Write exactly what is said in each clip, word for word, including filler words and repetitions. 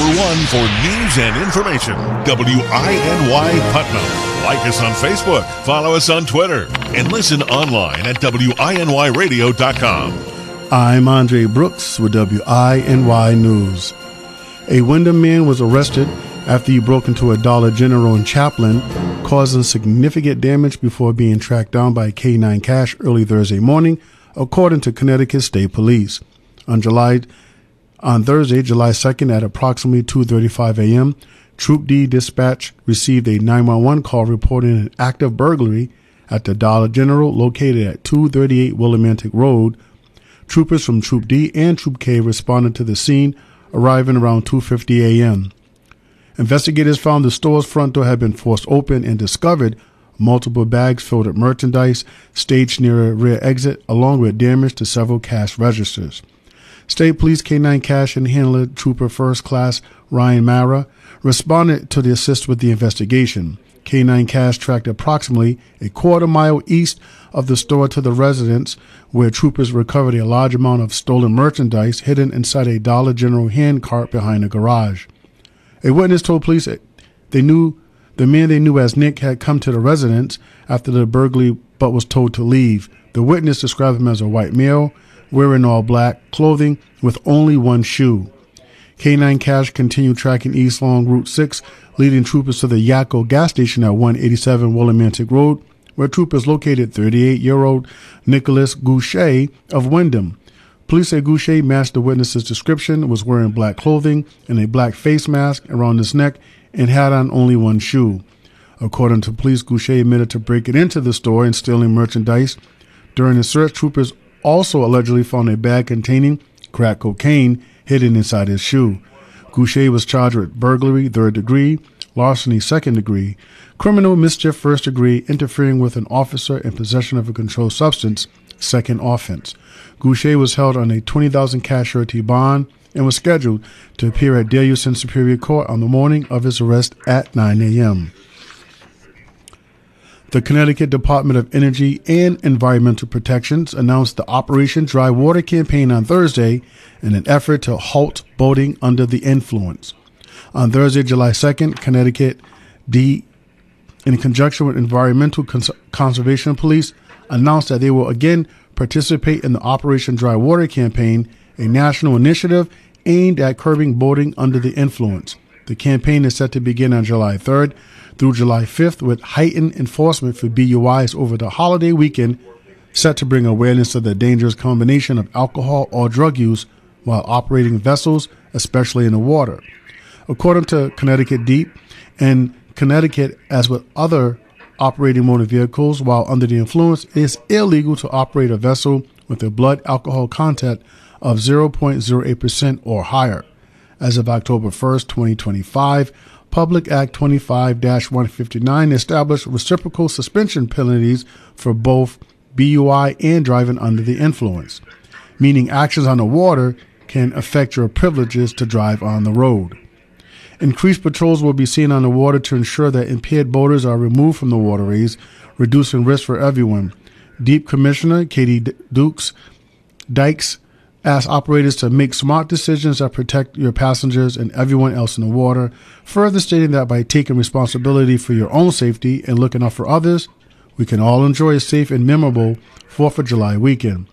number one for news and information. W I N Y Putnam. Like us on Facebook, follow us on Twitter, and listen online at W I N Y radio dot com. I'm Andre Brooks with W I N Y News. A Wyndham man was arrested after he broke into a Dollar General in Chaplin, causing significant damage before being tracked down by K nine Cash early Thursday morning, according to Connecticut State Police. On July, on Thursday, July second, at approximately two thirty-five a.m., Troop D dispatch received a nine one one call reporting an active burglary at the Dollar General located at two thirty-eight Willimantic Road. Troopers from Troop D and Troop K responded to the scene, arriving around two fifty a.m. Investigators found the store's front door had been forced open and discovered multiple bags filled with merchandise staged near a rear exit, along with damage to several cash registers. State Police K nine Cash and Handler Trooper First Class Ryan Mara responded to the assist with the investigation. K nine Cash tracked approximately a quarter mile east of the store to the residence, where troopers recovered a large amount of stolen merchandise hidden inside a Dollar General hand cart behind a garage. A witness told police they knew the man they knew as Nick had come to the residence after the burglary but was told to leave. The witness described him as a white male, wearing all black clothing with only one shoe. K nine Cash continued tracking east along Route six, leading troopers to the Yakko gas station at one eighty-seven Willimantic Road, where troopers located thirty-eight-year-old Nicholas Goucher of Wyndham. Police say Goucher matched the witness's description, was wearing black clothing and a black face mask around his neck, and had on only one shoe. According to police, Goucher admitted to breaking into the store and stealing merchandise. During the search, troopers also allegedly found a bag containing crack cocaine hidden inside his shoe. Goucher was charged with burglary, third degree, larceny, second degree, criminal mischief, first degree, interfering with an officer, and possession of a controlled substance, second offense. Goucher was held on a twenty thousand dollars cash surety bond and was scheduled to appear at Daleson Superior Court on the morning of his arrest at nine a.m. The Connecticut Department of Energy and Environmental Protections announced the Operation Dry Water campaign on Thursday in an effort to halt boating under the influence. On Thursday, July second, Connecticut D, in conjunction with Environmental Cons- Conservation Police, announced that they will again participate in the Operation Dry Water campaign, a national initiative aimed at curbing boating under the influence. The campaign is set to begin on July third through July fifth, with heightened enforcement for B U Is over the holiday weekend, set to bring awareness of the dangerous combination of alcohol or drug use while operating vessels, especially in the water. According to Connecticut Deep, in Connecticut, as with other operating motor vehicles while under the influence, it is illegal to operate a vessel with a blood alcohol content of zero point zero eight percent or higher. As of October first, twenty twenty-five, Public Act twenty-five dash one fifty-nine established reciprocal suspension penalties for both B U I and driving under the influence, meaning actions on the water can affect your privileges to drive on the road. Increased patrols will be seen on the water to ensure that impaired boaters are removed from the waterways, reducing risk for everyone. Deep Commissioner Katie Dukes Dykes asked operators to make smart decisions that protect your passengers and everyone else in the water, further stating that by taking responsibility for your own safety and looking out for others, we can all enjoy a safe and memorable fourth of July weekend.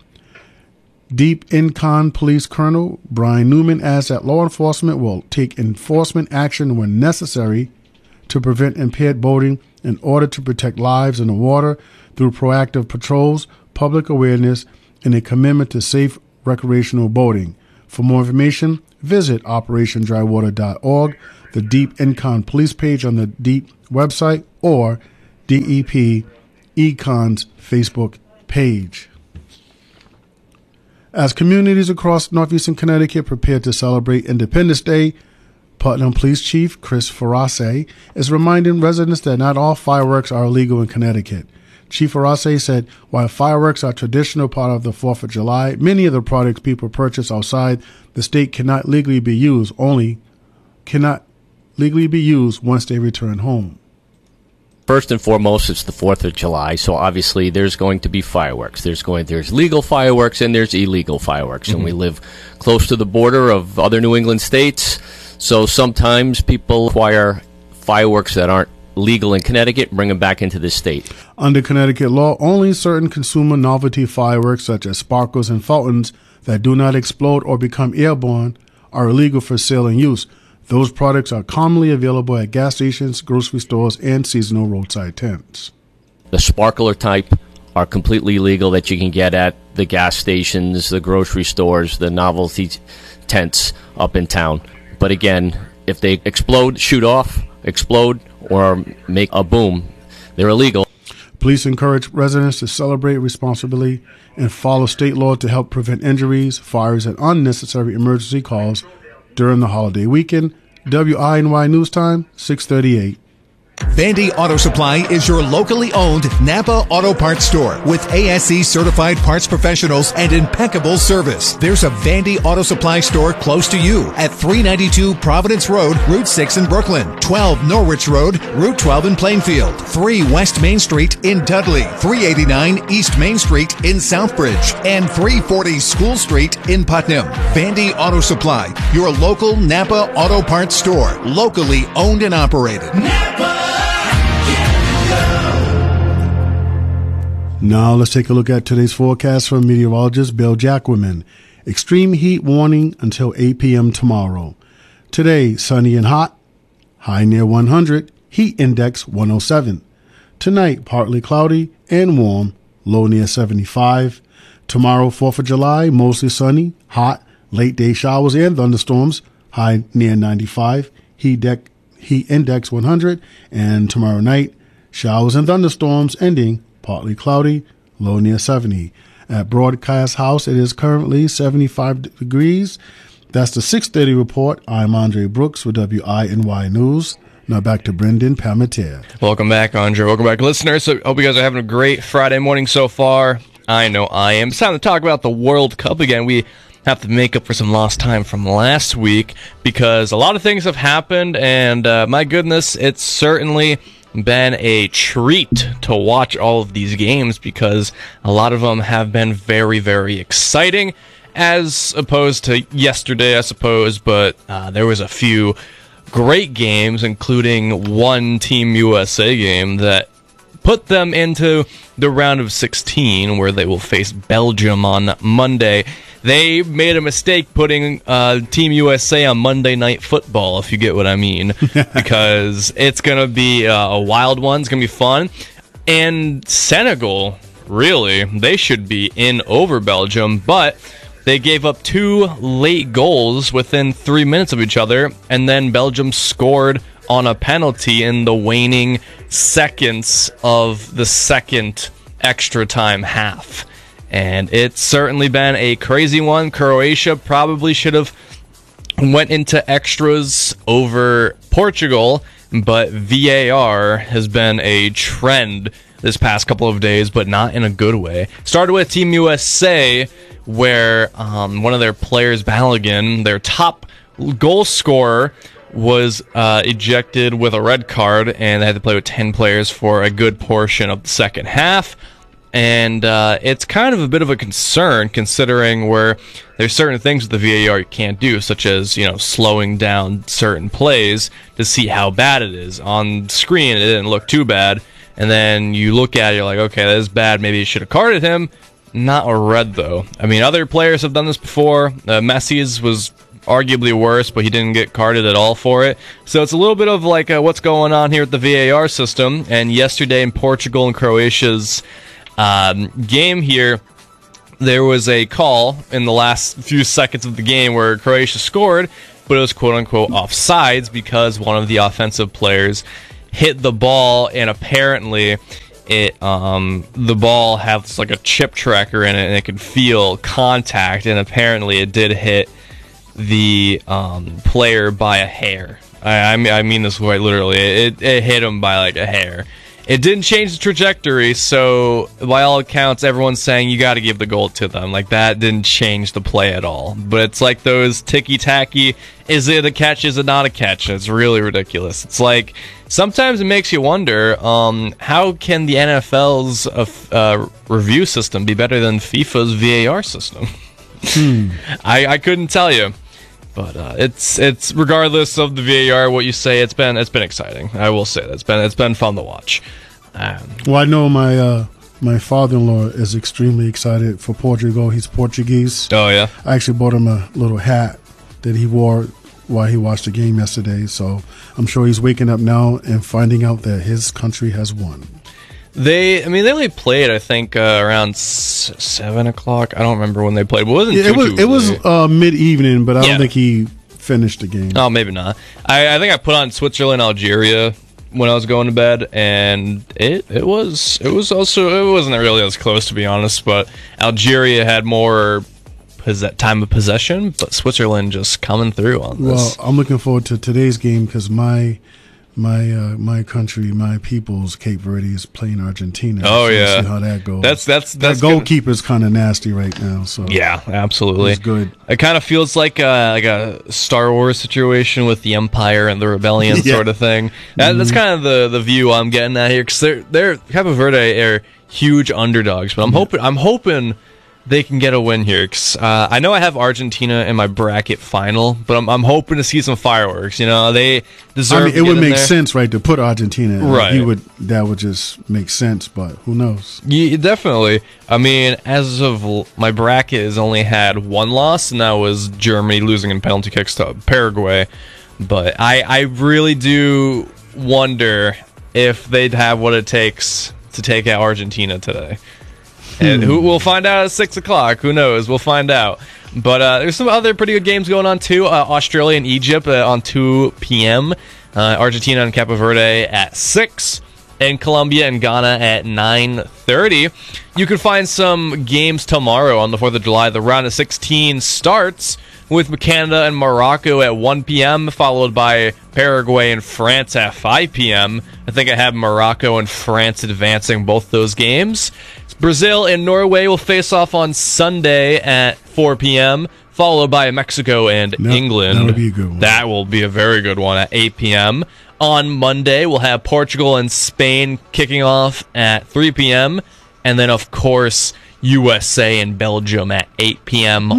Deep Incon Police Colonel Brian Newman adds that law enforcement will take enforcement action when necessary to prevent impaired boating in order to protect lives in the water through proactive patrols, public awareness, and a commitment to safe recreational boating. For more information, visit operation dry water dot org, the Deep Incon Police page on the Deep website, or D E P Econ's Facebook page. As communities across northeastern Connecticut prepare to celebrate Independence Day, Putnam Police Chief Chris Farace is reminding residents that not all fireworks are illegal in Connecticut. Chief Farace said, while fireworks are a traditional part of the fourth of July, many of the products people purchase outside the state cannot legally be used, only cannot legally be used once they return home. First and foremost, it's the fourth of July, so obviously there's going to be fireworks. There's going there's legal fireworks and there's illegal fireworks, mm-hmm. and we live close to the border of other New England states. So sometimes people acquire fireworks that aren't legal in Connecticut and bring them back into the state. Under Connecticut law, only certain consumer novelty fireworks such as sparkles and fountains that do not explode or become airborne are illegal for sale and use. Those products are commonly available at gas stations, grocery stores, and seasonal roadside tents. The sparkler type are completely legal that you can get at the gas stations, the grocery stores, the novelty tents up in town. But again, if they explode, shoot off, explode, or make a boom, they're illegal. Police encourage residents to celebrate responsibly and follow state law to help prevent injuries, fires, and unnecessary emergency calls during the holiday weekend. W I N Y News Time, six thirty-eight. Vandy Auto Supply is your locally owned Napa Auto Parts store with A S E certified parts professionals and impeccable service. There's a Vandy Auto Supply store close to you at three ninety-two Providence Road, Route six in Brooklyn, twelve Norwich Road, Route twelve in Plainfield, three West Main Street in Dudley, three eighty-nine East Main Street in Southbridge, and three forty School Street in Putnam. Vandy Auto Supply, your local Napa Auto Parts store, locally owned and operated. Napa! Now let's take a look at today's forecast from meteorologist Bill Jacquemin. Extreme heat warning until eight p.m. tomorrow. Today, sunny and hot, high near one hundred, heat index one oh seven. Tonight, partly cloudy and warm, low near seventy-five. Tomorrow, fourth of July, mostly sunny, hot, late day showers and thunderstorms, high near ninety-five, heat, dec- heat index one hundred. And tomorrow night, showers and thunderstorms ending partly cloudy, low near seventy. At Broadcast House, it is currently seventy-five degrees. That's the six thirty report. I'm Andre Brooks with W I N Y News. Now back to Brendan Palmetier. Welcome back, Andre. Welcome back, listeners. So, hope you guys are having a great Friday morning so far. I know I am. It's time to talk about the World Cup again. We have to make up for some lost time from last week because a lot of things have happened, and uh, my goodness, it's certainly been a treat to watch all of these games because a lot of them have been very, very exciting as opposed to yesterday, I suppose, but uh, there was a few great games, including one Team U S A game that put them into the round of sixteen where they will face Belgium on Monday. They made a mistake putting uh, Team U S A on Monday Night Football, if you get what I mean, because it's going to be uh, a wild one. It's going to be fun. And Senegal, really, they should be in over Belgium, but they gave up two late goals within three minutes of each other, and then Belgium scored on a penalty in the waning seconds of the second extra time half. And it's certainly been a crazy one. Croatia probably should have went into extras over Portugal, but V A R has been a trend this past couple of days, but not in a good way. Started with Team U S A, where um, one of their players, Balogun, their top goal scorer, was uh, ejected with a red card, and they had to play with ten players for a good portion of the second half. And uh, it's kind of a bit of a concern considering where there's certain things with the V A R you can't do, such as, you know, slowing down certain plays to see how bad it is. On screen, it didn't look too bad. And then you look at it, you're like, okay, that is bad. Maybe you should have carded him. Not a red, though. I mean, other players have done this before. Uh, Messi's was arguably worse, but he didn't get carded at all for it. So it's a little bit of like uh, what's going on here with the V A R system. And yesterday in Portugal and Croatia's Um, game here, there was a call in the last few seconds of the game where Croatia scored, but it was quote-unquote offsides because one of the offensive players hit the ball, and apparently it um, the ball has like a chip tracker in it, and it could feel contact, and apparently it did hit the um, player by a hair. I, I, mean, I mean this quite literally. It, it hit him by like a hair. It didn't change the trajectory, so by all accounts, everyone's saying you got to give the goal to them. Like, that didn't change the play at all. But it's like those ticky-tacky, is it a catch, is it not a catch? It's really ridiculous. It's like, sometimes it makes you wonder, um, how can the N F L's uh, uh, review system be better than FIFA's V A R system? Hmm. I, I couldn't tell you. But uh, it's it's regardless of the V A R, what you say, it's been it's been exciting. I will say that it's been it's been fun to watch. Um, well, I know my uh, my father-in-law is extremely excited for Portugal. He's Portuguese. oh yeah, I actually bought him a little hat that he wore while he watched the game yesterday. So I'm sure he's waking up now and finding out that his country has won. they I mean they only played I think uh, around s- seven o'clock. I don't remember when they played, but it wasn't Yeah, too, it was too it was late. uh, mid-evening, but I Yeah. don't think he finished the game. Oh, maybe not. I, I think I put on Switzerland, Algeria when I was going to bed, and it it was it was also it wasn't really as close, to be honest. But Algeria had more pos- time of possession, but Switzerland just coming through on Well, this. I'm looking forward to today's game because my my uh, my country, my people's Cape Verde is playing Argentina. Oh, So we'll yeah. see how that goes. That's that's that that's gonna- goalkeeper's kind of nasty right now. So Yeah, absolutely. It's good. It kind of feels like a, like a Star Wars situation with the Empire and the Rebellion Yeah. sort of thing. That, That's kind of the, the view I'm getting at here, because they're they're Cape Verde are huge underdogs, but I'm hoping I'm hoping they can get a win here. 'Cause, uh, I know I have Argentina in my bracket final, but I'm I'm hoping to see some fireworks. You know, they deserve. I mean, to it get would in make there. sense, right, to put Argentina in. Right. He would that would just make sense, but who knows? Yeah, definitely. I mean, as of l- my bracket has only had one loss, and that was Germany losing in penalty kicks to Paraguay. But I, I really do wonder if they'd have what it takes to take out Argentina today. And who we'll find out at six o'clock. Who knows? We'll find out. But uh, there's some other pretty good games going on too. Uh, Australia and Egypt uh, on two p.m. Uh, Argentina and Cape Verde at six. And Colombia and Ghana at nine thirty. You can find some games tomorrow on the fourth of July. The round of sixteen starts with Canada and Morocco at one p.m., followed by Paraguay and France at five p.m. I think I have Morocco and France advancing both those games. Brazil and Norway will face off on Sunday at four p.m., followed by Mexico and That- England. that'll be a good one. That will be a very good one at eight p.m. On Monday, we'll have Portugal and Spain kicking off at three p.m. And then, of course, U S A and Belgium at eight p.m.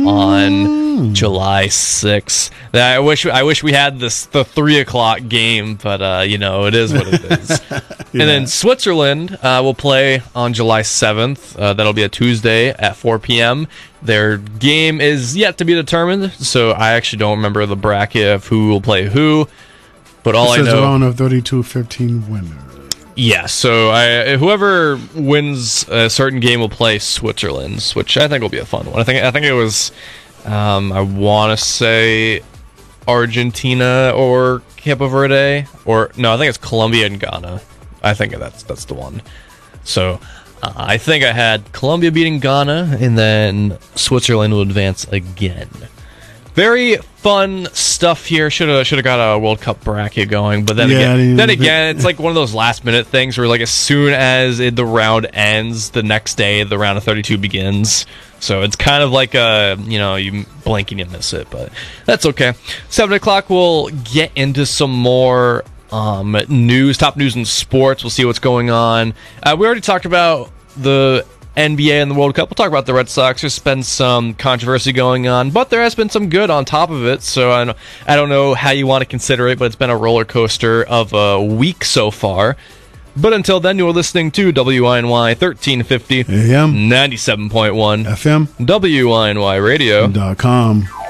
on July sixth. That I wish I wish we had this the three o'clock game, but uh, you know, it is what it is. And then Switzerland uh, will play on July seventh. Uh, that'll be a Tuesday at four p.m. Their game is yet to be determined, so I actually don't remember the bracket of who will play who. But all It I says know, a round of thirty-two fifteen winner. yeah. So I, whoever wins a certain game will play Switzerland's, which I think will be a fun one. I think I think it was, um, I want to say Argentina or Cape Verde, or no, I think it's Colombia and Ghana. I think that's that's the one. So uh, I think I had Colombia beating Ghana, and then Switzerland will advance again. Very fun stuff here. Should have should have got a World Cup bracket going, but then Yeah, I again, didn't then even again, it's like one of those last minute things where like as soon as it, the round ends, the next day the round of thirty-two begins. So it's kind of like a you know you blink and you miss it, but that's okay. Seven o'clock we'll get into some more um, news, top news in sports. We'll see what's going on. Uh, we already talked about the N B A and the World Cup. We'll talk about the Red Sox. There's been some controversy going on, but there has been some good on top of it. So I don't, I don't know how you want to consider it, but it's been a roller coaster of a week so far. But until then, you are listening to W I N Y thirteen fifty, A M ninety-seven point one F M W I N Y Radio. dot com.